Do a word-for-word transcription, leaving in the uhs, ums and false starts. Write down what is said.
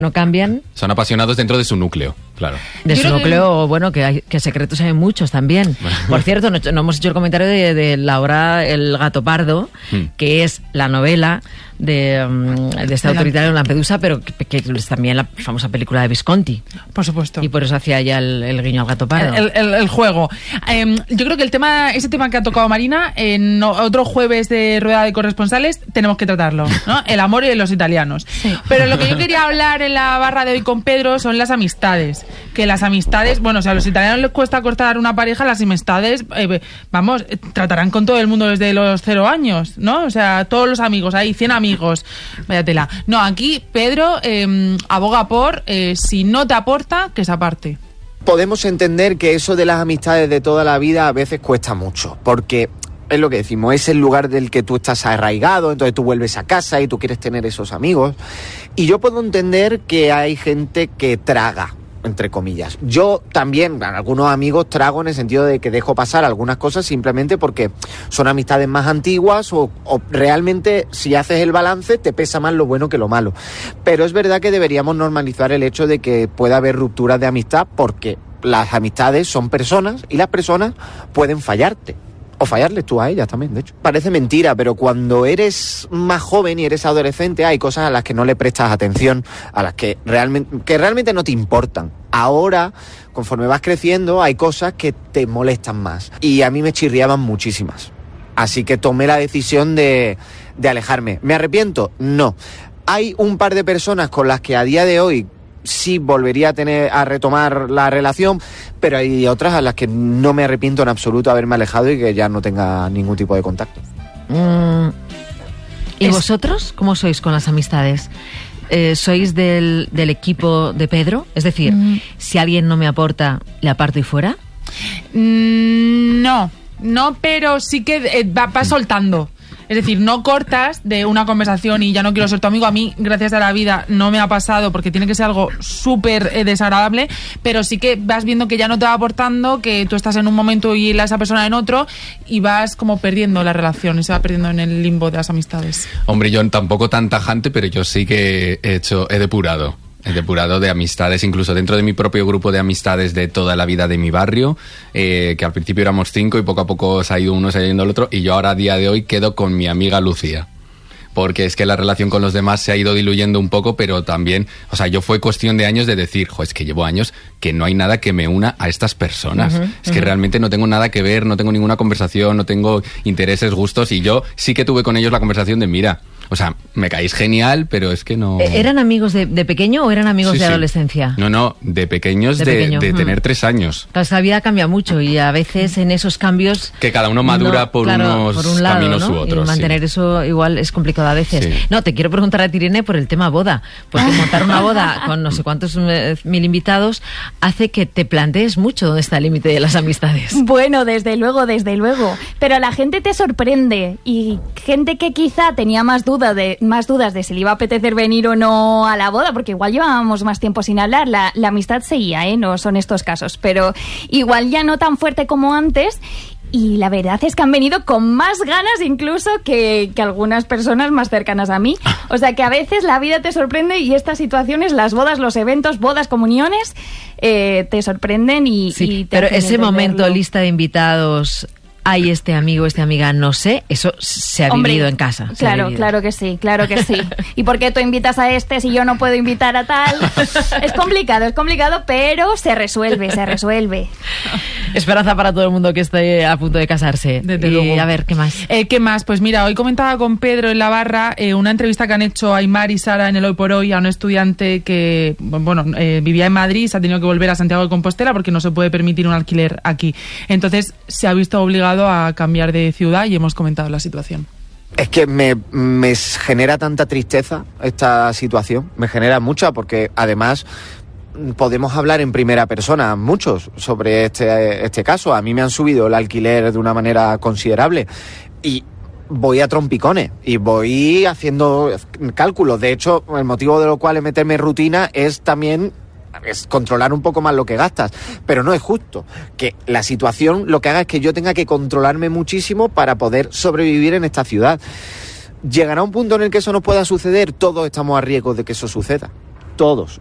no cambian. Son apasionados dentro de su núcleo, claro. De Yo su creo núcleo, que... bueno, que, hay, que secretos hay muchos también. Por cierto, no, no hemos hecho el comentario de, de la obra El gato pardo, hmm. que es la novela de, um, de este autoritario en Lampedusa, pero que, que es también la famosa película de Visconti. Por supuesto. Y por eso hacía ya el, el guiño al gato pardo. El, el, el juego. Eh, yo creo que el tema, ese tema que ha tocado Marina, en otro jueves de Rueda de Corresponsales, tenemos que tratarlo, ¿no? El amor y los italianos. Sí. Pero lo que yo quería hablar en la barra de hoy con Pedro son las amistades. Que las amistades, bueno, o sea, a los italianos les cuesta cortar una pareja, las amistades, eh, vamos, tratarán con todo el mundo desde los cero años, ¿no? O sea, todos los amigos, hay cien amigos, vaya tela. No, aquí Pedro eh, aboga por, eh, si no te aporta, que se aparte. Podemos entender que eso de las amistades de toda la vida a veces cuesta mucho, porque es lo que decimos, es el lugar del que tú estás arraigado, entonces tú vuelves a casa y tú quieres tener esos amigos. Y yo puedo entender que hay gente que traga, entre comillas. Yo también, algunos amigos trago en el sentido de que dejo pasar algunas cosas simplemente porque son amistades más antiguas o, o realmente si haces el balance te pesa más lo bueno que lo malo. Pero es verdad que deberíamos normalizar el hecho de que pueda haber rupturas de amistad porque las amistades son personas y las personas pueden fallarte. O fallarles tú a ellas también, de hecho. Parece mentira, pero cuando eres más joven y eres adolescente hay cosas a las que no le prestas atención, a las que realmente, que realmente no te importan. Ahora, conforme vas creciendo, hay cosas que te molestan más. Y a mí me chirriaban muchísimas. Así que tomé la decisión de, de alejarme. ¿Me arrepiento? No. Hay un par de personas con las que a día de hoy sí volvería a tener a retomar la relación, pero hay otras a las que no me arrepiento en absoluto de haberme alejado y que ya no tenga ningún tipo de contacto. Mm. ¿Y es... vosotros cómo sois con las amistades? Eh, ¿Sois del, del equipo de Pedro? Es decir, mm. si alguien no me aporta, ¿le aparto y fuera? Mm, no, no, pero sí que eh, va, va soltando. Es decir, no cortas de una conversación y ya no quiero ser tu amigo. A mí, gracias a la vida, no me ha pasado porque tiene que ser algo súper eh, desagradable, pero sí que vas viendo que ya no te va aportando, que tú estás en un momento y la, esa persona en otro y vas como perdiendo la relación y se va perdiendo en el limbo de las amistades. Hombre, yo tampoco tan tajante, pero yo sí que he hecho, he depurado. He depurado de amistades, incluso dentro de mi propio grupo de amistades de toda la vida de mi barrio, eh, que al principio éramos cinco y poco a poco se ha ido uno, se ha ido el otro, y yo ahora a día de hoy quedo con mi amiga Lucía. Porque es que la relación con los demás se ha ido diluyendo un poco, pero también, o sea, yo fue cuestión de años de decir, jo, es que llevo años que no hay nada que me una a estas personas. Uh-huh, es uh-huh. que realmente no tengo nada que ver, no tengo ninguna conversación, no tengo intereses, gustos, y yo sí que tuve con ellos la conversación de, mira, o sea, me caéis genial, pero es que no... ¿Eran amigos de, de pequeño o eran amigos sí, de sí. adolescencia? No, no, de pequeños, de, de, pequeño. de tener mm. tres años. Claro, la vida cambia mucho y a veces en esos cambios... Que cada uno madura no, por claro, unos por un lado, caminos ¿no? u otros. Y mantener sí. eso igual es complicado a veces. Sí. No, te quiero preguntar a ti, Irene, por el tema boda. Porque montar una boda con no sé cuántos mil invitados hace que te plantees mucho dónde está el límite de las amistades. Bueno, desde luego, desde luego. Pero la gente te sorprende y gente que quizá tenía más duda de más dudas de si le iba a apetecer venir o no a la boda, porque igual llevábamos más tiempo sin hablar, la, la amistad seguía, ¿eh? No son estos casos, pero igual ya no tan fuerte como antes. Y la verdad es que han venido con más ganas incluso que, que algunas personas más cercanas a mí. O sea que a veces la vida te sorprende y estas situaciones, las bodas, los eventos, bodas, comuniones, eh, te sorprenden y, sí, y te pero hacen ese entenderlo. Momento, lista de invitados... Hay este amigo, esta amiga, no sé, eso se ha Hombre, vivido en casa. Claro, claro que sí, claro que sí. ¿Y por qué tú invitas a este si yo no puedo invitar a tal? Es complicado, es complicado, pero se resuelve, se resuelve. Esperanza para todo el mundo que esté a punto de casarse. Desde y luego. A ver, ¿qué más? Eh, ¿Qué más? Pues mira, hoy comentaba con Pedro en la barra eh, una entrevista que han hecho Aymar y Sara en el Hoy por Hoy a un estudiante que, bueno, eh, vivía en Madrid y se ha tenido que volver a Santiago de Compostela porque no se puede permitir un alquiler aquí. Entonces se ha visto obligado a cambiar de ciudad y hemos comentado la situación. Es que me, me genera tanta tristeza esta situación, me genera mucha porque además podemos hablar en primera persona muchos sobre este, este caso. A mí me han subido el alquiler de una manera considerable y voy a trompicones y voy haciendo cálculos. De hecho, el motivo de lo cual es meterme en rutina es también es controlar un poco más lo que gastas, pero no es justo que la situación lo que haga es que yo tenga que controlarme muchísimo para poder sobrevivir en esta ciudad. Llegará un punto en el que eso no pueda suceder, todos estamos a riesgo de que eso suceda. todos